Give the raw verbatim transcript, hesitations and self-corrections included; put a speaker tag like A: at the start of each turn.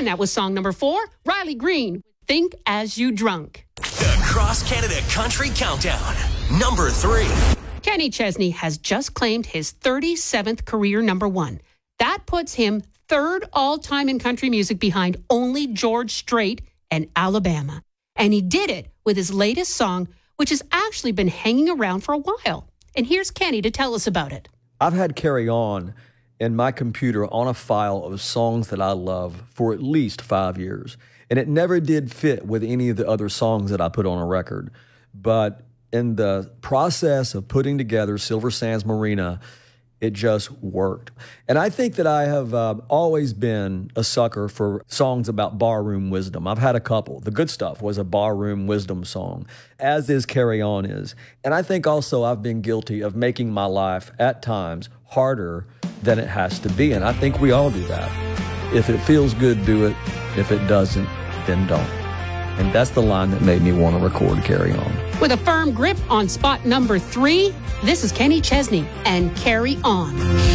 A: And that was song number four, Riley Green, Think As You Drunk.
B: The Cross Canada Country Countdown, number three.
A: Kenny Chesney has just claimed his thirty-seventh career number one. That puts him third all-time in country music behind only George Strait and Alabama. And he did it with his latest song, which has actually been hanging around for a while. And here's Kenny to tell us about it.
C: I've had Carry On in my computer on a file of songs that I love for at least five years. And it never did fit with any of the other songs that I put on a record. But in the process of putting together Silver Sands Marina, it just worked. And I think that I have uh, always been a sucker for songs about barroom wisdom. I've had a couple. The Good Stuff was a barroom wisdom song, as is Carry On is. And I think also I've been guilty of making my life at times harder than it has to be. And I think we all do that. If it feels good, do it. If it doesn't, then don't. And that's the line that made me want to record Carry On.
A: With a firm grip on spot number three, this is Kenny Chesney and Carry On.